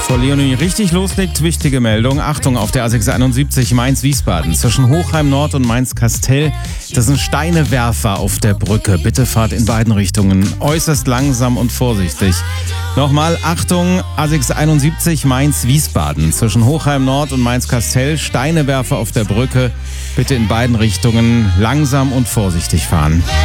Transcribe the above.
Bevor Leonie richtig loslegt, wichtige Meldung. Achtung, auf der A671 Mainz-Wiesbaden zwischen Hochheim-Nord und Mainz-Kastell. Das sind Steinewerfer auf der Brücke. Bitte fahrt in beiden Richtungen äußerst langsam und vorsichtig. Nochmal, Achtung, A671 Mainz-Wiesbaden zwischen Hochheim-Nord und Mainz-Kastell. Steinewerfer auf der Brücke. Bitte in beiden Richtungen langsam und vorsichtig fahren.